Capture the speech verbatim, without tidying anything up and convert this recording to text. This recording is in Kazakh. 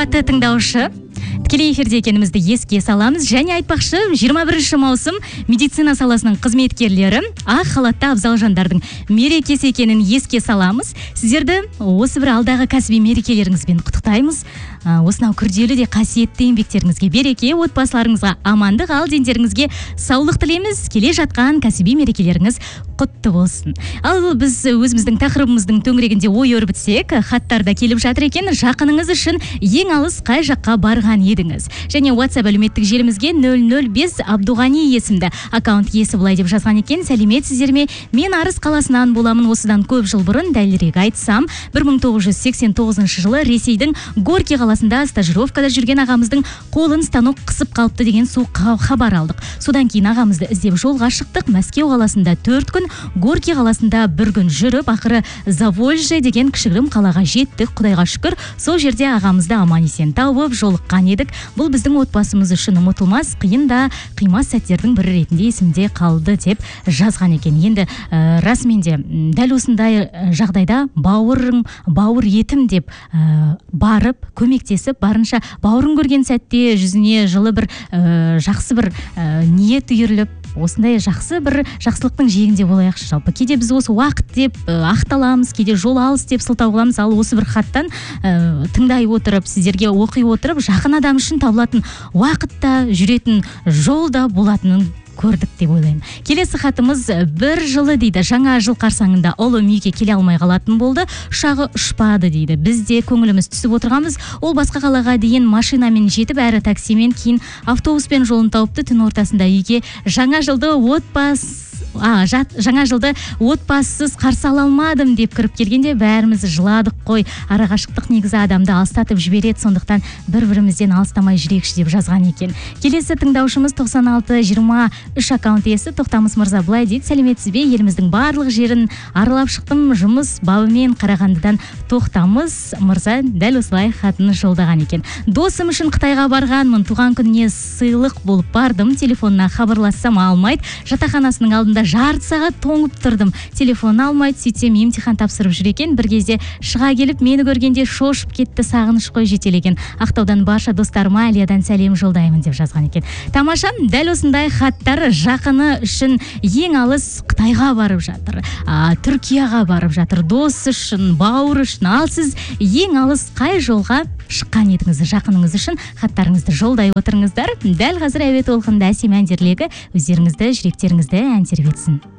қымбатты тыңдаушы, тікелей эфирде екенімізді еске саламыз. Және айтпақшы, жиырма бірінші маусым медицина саласының қызметкерлері ақ халатты абзал жандардың мерекесі екенін еске саламыз. Сіздерді осы бір алдағы кәсіби мерекелеріңізбен құттықтаймыз. Осынау күрделі де қасиетті еңбектеріңізге береке, отбасыларыңызға амандық, ал дендеріңізге саулық тілейміз. Келе жатқан кәсіби мерекелеріңіз құтты болсын. Ал біз өзіміздің тақырыбымыздың төңірегінде ой өрбітсек, хаттарда келіп жатыр екен. Жақыныңыз үшін ең алыс қай жаққа барған едіңіз? Және WhatsApp әлеуметтік желімізге нөл нөл бес Абдуғани есімді аккаунт иесі былай деп жазған екен: сәлеметсіздер ме? Мен Арыс қаласынан боламын. Осыдан көп жыл бұрын, дәлірек айтсам, бір мың тоғыз жүз сексен тоғызыншы жылы Ресейдің Горький қаласында стажировкада жүрген ағамыздың қолын станок қысып қалыпты деген суық хабар алдық. Содан кейін ағамызды іздеп жолға шықтық. Мәскеу қаласында төрт күн, Горький қаласында бір күн жүріп, ақыры Заволжье деген кішігірім қалаға жеттік. Құдайға шүкір, сол жерде ағамызды аман есен тауып жолыққан едік. Бұл біздің отбасымыз үшін ұмытылмас, қиын да қимас сәттердің бірі ретінде есімде қалды деп жазған екен. Енді ә, расымен де дәл осындай жағдайда бауырым, бауыр етім деп ә, барып, көмектесіп, барынша бауырын көрген сәтте жүзіне жылы бір ә, жақсы бір ә, ниет үйіріліп, осындай жақсы бір жақсылықтың жиегінде болайықшы. Жалпы кейде біз осы уақыт деп ақталамыз, кейде жол алыс деп сылтау қыламыз. Ал осы бір хаттан ә, тыңдай отырып, сіздерге оқи отырып, жақын адам үшін табылатын уақытта, жүретін жолда болатынын көрдік деп ойлаймын. Келесі хатымыз: бір жылы дейді, жаңа жыл қарсаңында ұлы үйге келе алмай қалатын болды, ұшағы ұшпады дейді. Біз де көңіліміз түсіп отырғанбыз. Ол басқа қалаға дейін машинамен жетіп, әрі таксимен, кейін автобуспен жолын тауыпты. Түн ортасында үйге жаңа жылды отбасы А, жат, жаңа жылды отбасысыз қарсы ала алмадым деп кіріп келгенде бәріміз жыладық қой. Арақашықтық негізі адамды алыстатып жібереді, сондықтан бір-бірімізден алыстамай жүрекші деп жазған екен. Келесі тыңдаушымыз тоқсан алты жиырма үш аккаунт иесі Тоқтамыс мырза былай дейді: сәлеметсіз бе? Еліміздің барлық жерін аралап шықтым, жұмыс бабымен. Қарағандыдан Тоқтамыс мырза дәл осылай хатын жолдаған екен. Досым үшін Қытайға барғанмын, туған күніне сыйлық болып бардым, телефонына хабарлассам алмайды, жатақханасының алдында жарты сағат тоңып тұрдым, телефон алмайды. Сөйтсем емтихан тапсырып жүр екен. Бір кезде шыға келіп, мені көргенде шошып кетті, сағыныш қой жетелеген. Ақтаудан барша достарыма Алиядан сәлем жолдаймын деп жазған екен. Тамаша, дәл осындай хаттар жақыны үшін ең алыс Қытайға барып жатыр, а, Түркияға барып жатыр, дос үшін, бауыр үшін. Ал сіз ең алыс қай жолға шыққан едіңіз? Жақыныңыз үшін хаттарыңызды жолдай отырыңыздар. Дәл қазір әуе толқынында әсем әндерлегі өздеріңізді, жүректеріңізді ән тербетсін.